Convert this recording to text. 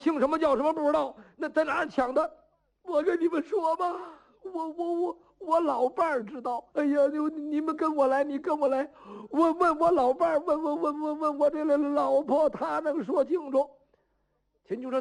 姓什么叫什么不知道，那在哪儿抢的？我跟你们说吧，我老伴儿知道。哎呀，你们跟我来，你跟我来。我问我老伴儿，问我这老婆，她能说清楚。秦琼说。